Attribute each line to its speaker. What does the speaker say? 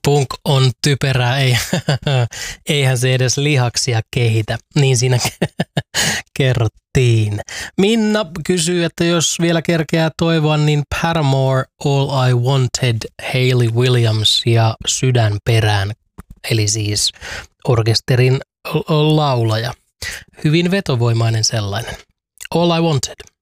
Speaker 1: Punk on typerää, eihän se edes lihaksia kehitä, niin siinä kerrottiin. Minna kysyy, että jos vielä kerkeää toivoa, niin Paramore, All I Wanted, Hayley Williams ja Sydän perään, eli siis orkesterin laulaja. Hyvin vetovoimainen sellainen. All I Wanted.